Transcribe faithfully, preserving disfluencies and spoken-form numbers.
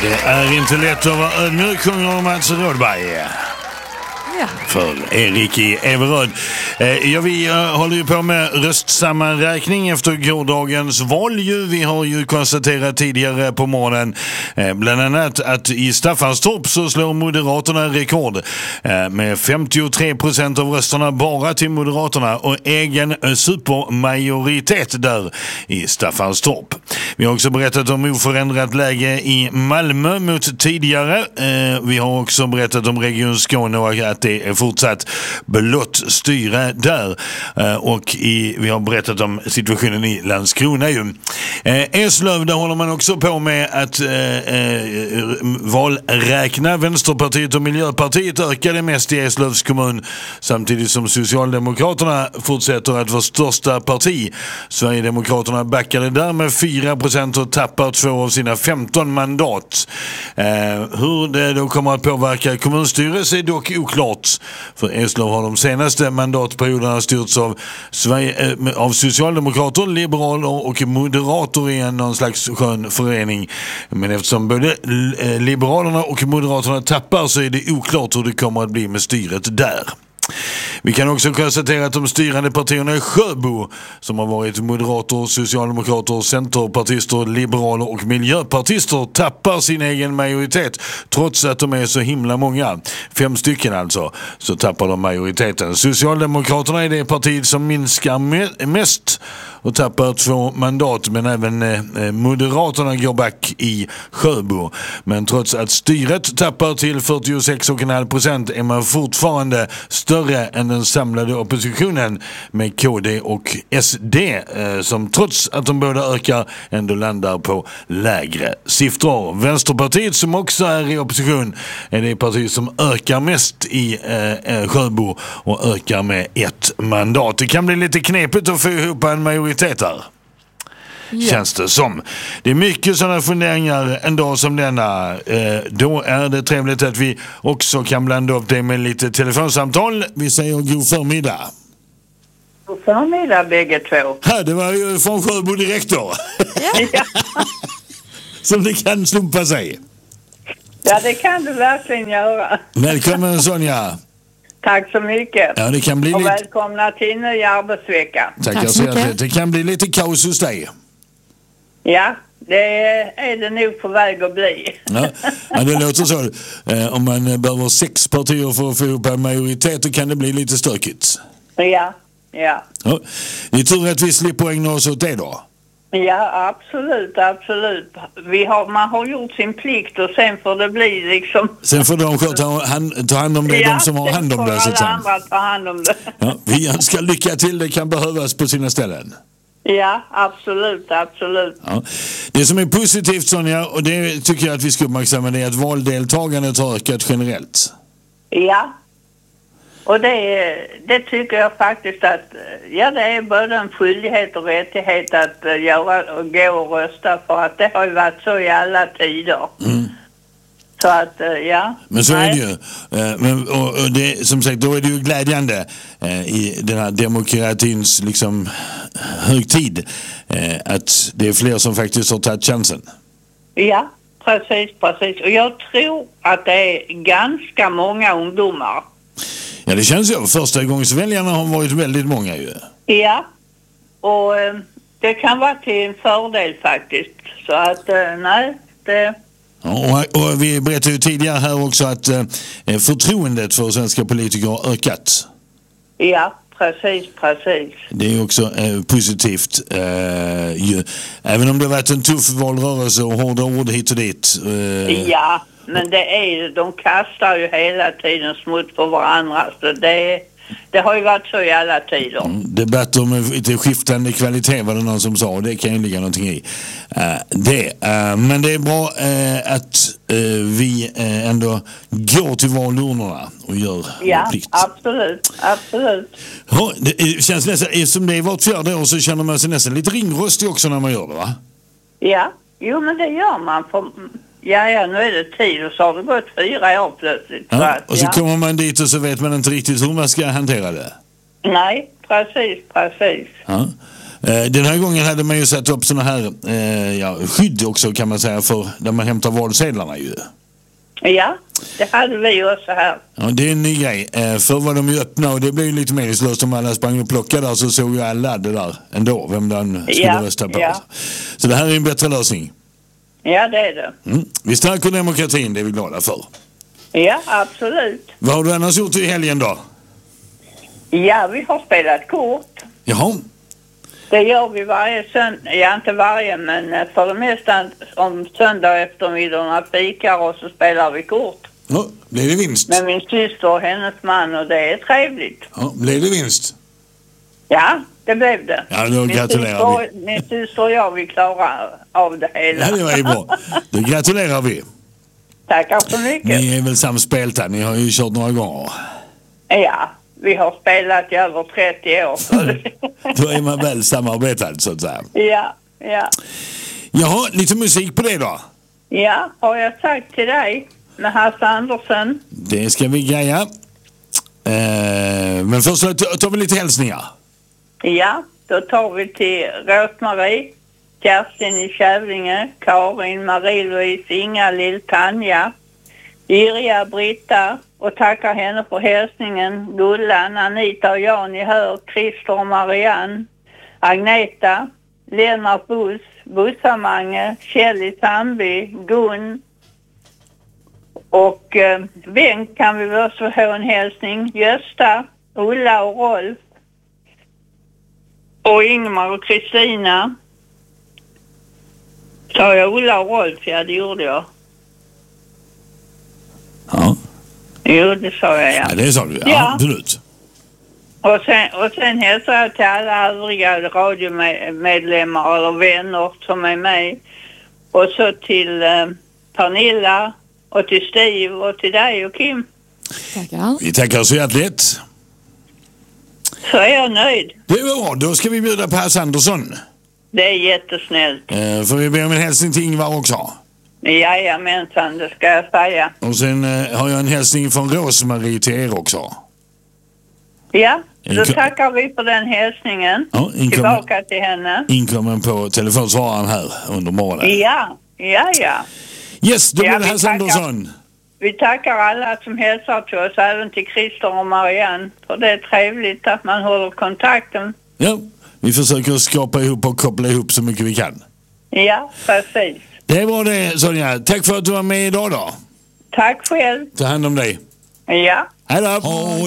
Det är inte lätt att vara ödmjuk, sjunger Mats Rådberg. Ja. För Erik i Everöd. Eh, ja, vi uh, håller ju på med röstsammanräkning efter gårdagens val. Ju. Vi har ju konstaterat tidigare på morgonen eh, bland annat att i Staffanstorp så slår Moderaterna rekord eh, med femtiotre procent av rösterna bara till Moderaterna och egen supermajoritet där i Staffanstorp. Vi har också berättat om oförändrat läge i Malmö mot tidigare. Eh, vi har också berättat om Region Skåne och att det är fortsatt blått styre där. Eh, och i, vi har berättat om situationen i Landskrona ju. Eh, Eslöv, där håller man också på med att eh, eh, valräkna. Vänsterpartiet och Miljöpartiet ökade mest i Eslövs kommun samtidigt som Socialdemokraterna fortsätter att vara största parti. Sverigedemokraterna backade där med fyra procent och tappar två av sina femton mandat. Eh, hur det då kommer att påverka kommunstyrelsen är dock oklart. För Eslöv har de senaste mandatperioderna styrts av, Sverige, eh, av socialdemokrater, liberaler och moderater i en någon slags skön förening. Men eftersom både eh, liberalerna och moderaterna tappar så är det oklart hur det kommer att bli med styret där. Vi kan också konstatera att de styrande partierna i Sjöbo, som har varit moderater, socialdemokrater, centerpartister, liberaler och miljöpartister, tappar sin egen majoritet trots att de är så himla många. Fem stycken alltså, så tappar de majoriteten. Socialdemokraterna är det partiet som minskar me- mest och tappar två mandat, men även eh, Moderaterna går back i Sjöbo. Men trots att styret tappar till fyrtiosex komma fem procent är man fortfarande större än den samlade oppositionen med K D och S D eh, som trots att de båda ökar ändå landar på lägre siffror. Vänsterpartiet, som också är i opposition, är det parti som ökar mest i eh, Sjöbo och ökar med ett mandat. Det kan bli lite knepigt att få ihop en majoritet här. Ja. Känns det som. Det är mycket sådana funderingar en dag som denna. Eh, då är det trevligt att vi också kan blanda upp det med lite telefonsamtal. Vi säger god förmiddag. God förmiddag bägge två. Ja, det var ju från Sjöbo direkt då. Ja. Som det kan slumpa sig. Ja, det kan du verkligen göra. Välkommen Sonja. Tack så mycket. Ja, det kan bli och lite... välkomna till ny arbetsvecka. Tack, Tack så mycket. Det kan bli lite kaos hos dig. Ja, det är det nog på väg att bli. Ja, ja det låter så. Eh, om man behöver sex partier för att få ihop en majoritet, då kan det bli lite stökigt. Ja, ja. Ja, det är tur att vi slipper ägna oss åt det då. Ja, absolut, absolut. Vi har, man har gjort sin plikt och sen får det bli liksom... Sen får de ta hand, ta hand om det, ja, de som har hand om det. Ja, sen får alla andra ta hand om det. Ja, vi önskar lycka till, det kan behövas på sina ställen. Ja, absolut, absolut. Ja. Det som är positivt, Sonja, och det tycker jag att vi ska uppmärksamma, det är att valdeltagandet har ökat generellt. Ja. Och det, det tycker jag faktiskt att, ja, det är både en skyldighet och rättighet att göra och gå och rösta, för att det har ju varit så i alla tider. Mm. Så att, ja. Men så Nej. är det ju. Men, och, och det, som sagt, då är det ju glädjande eh, i den här demokratins liksom högtid eh, att det är fler som faktiskt har tagit chansen. Ja, precis, precis. Och jag tror att det är ganska många ungdomar. Ja, det känns ju. Första gångsväljarna har varit väldigt många ju. Ja, och eh, det kan vara till en fördel faktiskt. Så att, eh, nej, det... Ja, och, och vi berättade ju tidigare här också att eh, förtroendet för svenska politiker har ökat. Ja, precis, precis. Det är ju också eh, positivt. Eh, ju. Även om det har varit en tuff valrörelse och hårda ord hit och dit. Eh, ja. Men det är, de kastar ju hela tiden smuts på varandra. Så det, det har ju varit så i alla tider. Mm, debatter med lite skiftande kvalitet var det någon som sa. Och det kan ju ligga någonting i. Uh, det. Uh, men det är bra uh, att uh, vi uh, ändå går till valurnorna och gör ja, plikt. Ja, absolut. Absolut. Ja, det känns nästan, som det är vart fjärde år så känner man sig nästan lite ringrostig också när man gör det, va? Ja, jo men det gör man för... Ja, ja, nu är det tid och så har det gått fyra år plötsligt. Ja, att, och så ja. kommer man dit och så vet man inte riktigt hur man ska hantera det. Nej, precis, precis. Ja. Eh, den här gången hade man ju satt upp såna här eh, ja, skydd också kan man säga för där man hämtar valsedlarna ju. Ja, det hade vi också här. Ja, det är en ny grej. Eh, förr var de ju öppna och det blev ju lite meningslöst om alla sprang och plockade där så såg ju alla det där ändå, vem den skulle ja, rösta på. Ja. Så det här är en bättre lösning. Ja, det är det. Mm. Vi stärker demokratin, det är vi glada för. Ja, absolut. Vad har du annars gjort i helgen då? Ja, vi har spelat kort. Jaha. Det gör vi varje söndag, ja inte varje men för det mesta om söndag eftermiddagarna fikar och så spelar vi kort. Ja, blev det vinst? Med min syster och hennes man och det är trevligt. Ja, blev det vinst? Ja, det blev det. Ja, då gratulerar vi. Min syster och jag, vi klarar av det hela. Ja, det var ju bra. Då gratulerar vi. Tackar så mycket. Ni är väl samspelta, ni har ju kört några gånger. Ja, vi har spelat i över trettio år. Då är man väl samarbetad så att säga. Ja, ja. Jaha, lite musik på det då? Ja, har jag sagt till dig med Hasse Andersson. Det ska vi greja. Eh, men först så tar vi lite hälsningar. Ja, då tar vi till Rosmarie, Kerstin i Kävlinge, Karin, Marie-Louise, Inga, Lill, Tanja, Irja, Britta och tackar henne för hälsningen. Gullan, Anita och Jan i Hör, Christer och Marianne, Agneta, Lennart Buss, Bussamange, Kjell i Sandby, Gun och eh, Bengt kan vi väl också få en hälsning. Gösta, Ulla och Rolf och Ingmar och Kristina. Sa jag Ulla och Rolf? Ja, det gjorde jag. Ja. Jo, det sa jag, ja. Ja, det sa du. Ja, ja. Absolut. Och sen, och sen hälsar jag till alla övriga radiomedlemmar eller vänner som är med. Och så till eh, Pernilla och till Steve och till dig och Kim. Tackar. Vi tackar så hjärtligt. Så är jag nöjd. Det är bra, då ska vi bjuda på Hasse Andersson. Det är jättesnällt. Eh, får vi be om en hälsning till Ingvar också? Jajamensan, det ska jag säga. Och sen eh, har jag en hälsning från Rosmarie till er också. Ja, då Inkom- tackar vi för den hälsningen. Ja, inkommen, Tillbaka till henne. inkommen på telefonsvararen här under morgonen. Ja, ja, ja. Yes, då Ja, blir det vi Hasse tackar. Andersson. Vi tackar alla som hälsar till oss, även till Christer och Marianne. För det är trevligt att man håller kontakten. Ja, vi försöker skapa ihop och koppla ihop så mycket vi kan. Ja, precis. Det var det, Sonja. Tack för att du var med idag då. Tack själv. Ta hand om dig. Ja. Hej då.